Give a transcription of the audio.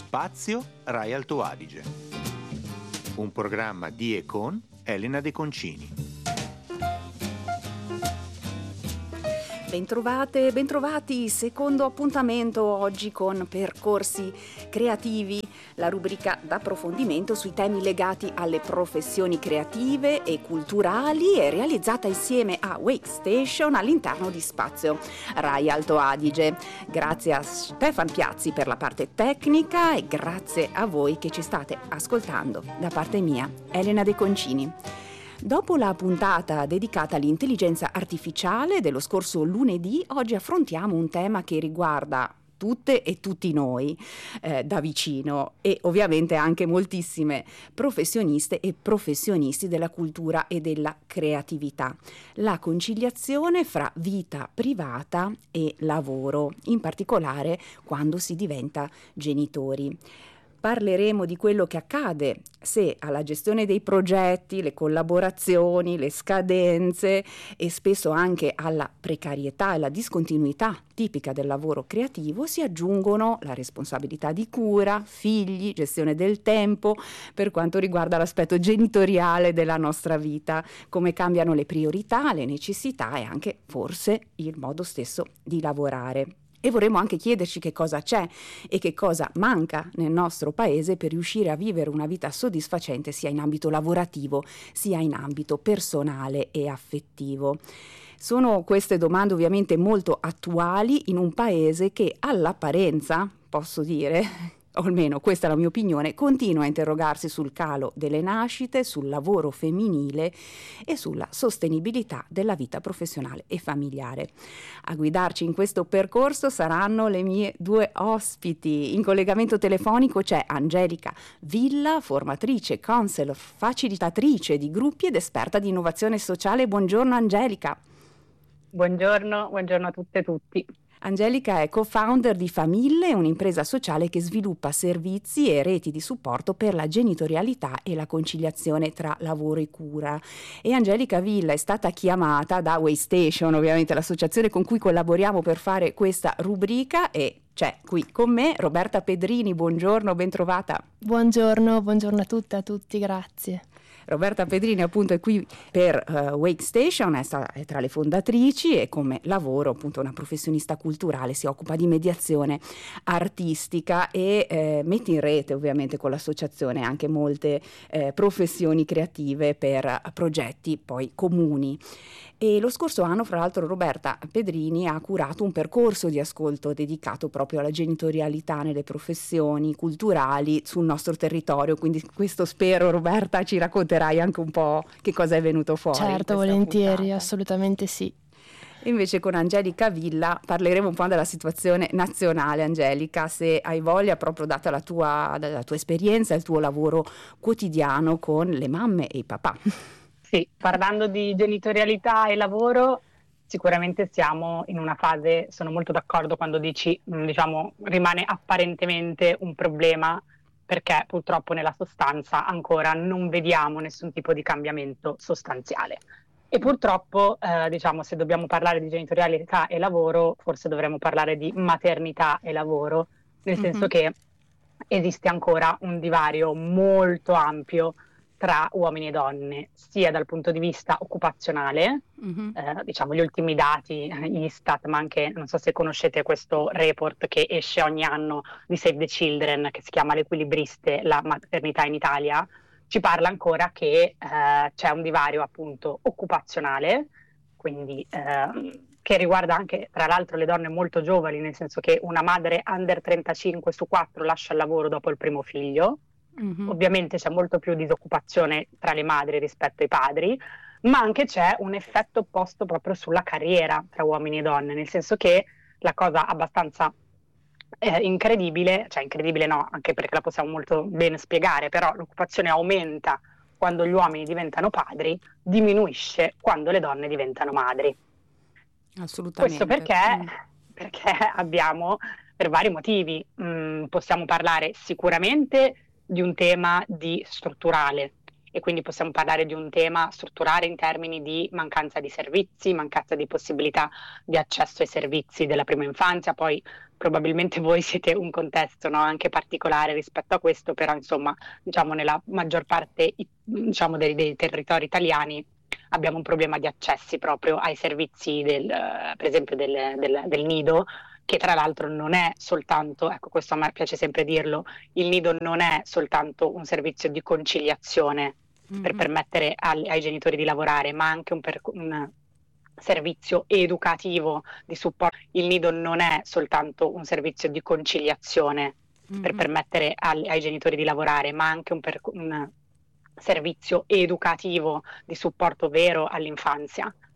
Spazio Rai Alto Adige. Un programma di e con Elena De Concini. Bentrovate, bentrovati, secondo appuntamento oggi con Percorsi Creativi, la rubrica d'approfondimento sui temi legati alle professioni creative e culturali e realizzata insieme a Wake Station all'interno di Spazio Rai Alto Adige. Grazie a Stefan Piazzi per la parte tecnica e grazie a voi che ci state ascoltando. Da parte mia, Elena De Concini. Dopo la puntata dedicata all'intelligenza artificiale dello scorso lunedì, oggi affrontiamo un tema che riguarda tutte e tutti noi da vicino e ovviamente anche moltissime professioniste e professionisti della cultura e della creatività. La conciliazione fra vita privata e lavoro, in particolare quando si diventa genitori. Parleremo di quello che accade se alla gestione dei progetti, le collaborazioni, le scadenze e spesso anche alla precarietà e alla discontinuità tipica del lavoro creativo si aggiungono la responsabilità di cura, figli, gestione del tempo per quanto riguarda l'aspetto genitoriale della nostra vita, come cambiano le priorità, le necessità e anche forse il modo stesso di lavorare. E vorremmo anche chiederci che cosa c'è e che cosa manca nel nostro paese per riuscire a vivere una vita soddisfacente sia in ambito lavorativo sia in ambito personale e affettivo. Sono queste domande ovviamente molto attuali in un paese che all'apparenza, posso dire, o almeno questa è la mia opinione, continua a interrogarsi sul calo delle nascite, sul lavoro femminile e sulla sostenibilità della vita professionale e familiare. A guidarci in questo percorso saranno le mie due ospiti. In collegamento telefonico c'è Angelica Villa, formatrice, counselor, facilitatrice di gruppi ed esperta di innovazione sociale. Buongiorno Angelica. Buongiorno a tutte e tutti. Angelica è co-founder di Famille, un'impresa sociale che sviluppa servizi e reti di supporto per la genitorialità e la conciliazione tra lavoro e cura. E Angelica Villa è stata chiamata da Wake Station, ovviamente l'associazione con cui collaboriamo per fare questa rubrica, e c'è qui con me Roberta Pedrini. Buongiorno, ben trovata. Buongiorno a tutte e a tutti, grazie. Roberta Pedrini appunto è qui per Wake Station, è tra le fondatrici e come lavoro appunto una professionista culturale, si occupa di mediazione artistica e mette in rete ovviamente con l'associazione anche molte professioni creative per progetti poi comuni. E lo scorso anno, fra l'altro, Roberta Pedrini ha curato un percorso di ascolto dedicato proprio alla genitorialità nelle professioni culturali sul nostro territorio, quindi questo spero, Roberta, ci racconterai anche un po' che cosa è venuto fuori. Certo, volentieri, puntata. Assolutamente sì. Invece con Angelica Villa parleremo un po' della situazione nazionale. Angelica, se hai voglia, proprio data la tua esperienza, il tuo lavoro quotidiano con le mamme e i papà. Sì, parlando di genitorialità e lavoro, sicuramente siamo in una fase, sono molto d'accordo quando dici, rimane apparentemente un problema, perché purtroppo nella sostanza ancora non vediamo nessun tipo di cambiamento sostanziale. E purtroppo, se dobbiamo parlare di genitorialità e lavoro, forse dovremmo parlare di maternità e lavoro, nel senso che esiste ancora un divario molto ampio tra uomini e donne, sia dal punto di vista occupazionale, gli ultimi dati Istat, ma anche, non so se conoscete questo report che esce ogni anno di Save the Children, che si chiama L'equilibriste, la maternità in Italia, ci parla ancora che c'è un divario appunto occupazionale, quindi che riguarda anche tra l'altro le donne molto giovani, nel senso che una madre under 35 su 4 lascia il lavoro dopo il primo figlio. Ovviamente c'è molto più disoccupazione tra le madri rispetto ai padri, ma anche c'è un effetto opposto proprio sulla carriera tra uomini e donne, nel senso che la cosa abbastanza incredibile no, anche perché la possiamo molto bene spiegare, però l'occupazione aumenta quando gli uomini diventano padri, diminuisce quando le donne diventano madri. Assolutamente. Questo perché abbiamo, per vari motivi, possiamo parlare sicuramente di un tema strutturale, e quindi possiamo parlare di un tema strutturale in termini di mancanza di servizi, mancanza di possibilità di accesso ai servizi della prima infanzia. Poi probabilmente voi siete un contesto, no, anche particolare rispetto a questo, però insomma, diciamo, nella maggior parte, diciamo, dei territori italiani abbiamo un problema di accessi proprio ai servizi per esempio del nido, che tra l'altro non è soltanto, ecco, questo a me piace sempre dirlo, il nido non è soltanto un servizio di conciliazione per permettere ai genitori di lavorare, ma anche un servizio educativo di supporto. Il nido non è soltanto un servizio di conciliazione per permettere ai genitori di lavorare, ma anche un servizio educativo di supporto vero all'infanzia.